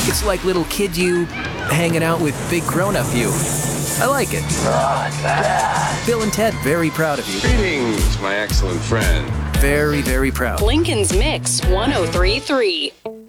It's like little kid you hanging out with big grown-up you. I like it. Bill and Ted, very proud of you. Greetings, my excellent friend. Very, very proud. Lincoln's Mix 1033.